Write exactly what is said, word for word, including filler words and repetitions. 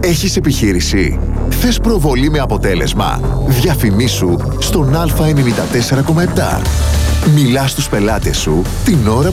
Έχεις επιχείρηση? Θες προβολή με αποτέλεσμα? Διαφημίσου στον Α ενενήντα τέσσερα κόμμα επτά. Μιλάς στους πελάτες σου την ώρα